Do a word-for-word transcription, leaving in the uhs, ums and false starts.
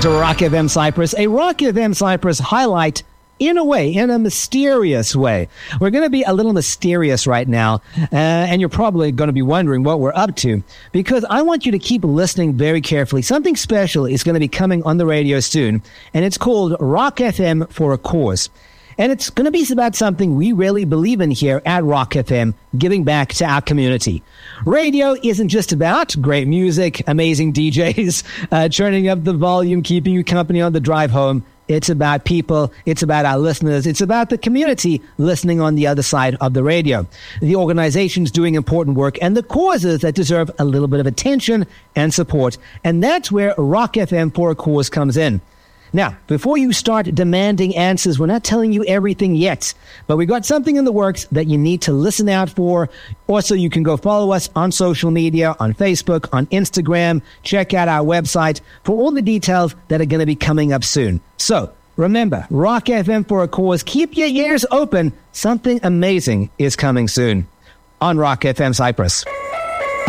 To Rock F M Cyprus, a Rock F M Cyprus highlight in a way, in a mysterious way. We're going to be a little mysterious right now, uh, and you're probably going to be wondering what we're up to, because I want you to keep listening very carefully. Something special is going to be coming on the radio soon, and it's called Rock F M for a Cause. And it's going to be about something we really believe in here at Rock F M, giving back to our community. Radio isn't just about great music, amazing D Js, uh, turning up the volume, keeping you company on the drive home. It's about people. It's about our listeners. It's about the community listening on the other side of the radio. The organizations doing important work and the causes that deserve a little bit of attention and support. And that's where Rock F M for a Cause comes in. Now, before you start demanding answers, we're not telling you everything yet, but we got something in the works that you need to listen out for. Also, you can go follow us on social media, on Facebook, on Instagram. Check out our website for all the details that are going to be coming up soon. So, remember, Rock F M for a Cause. Keep your ears open. Something amazing is coming soon on Rock F M Cyprus.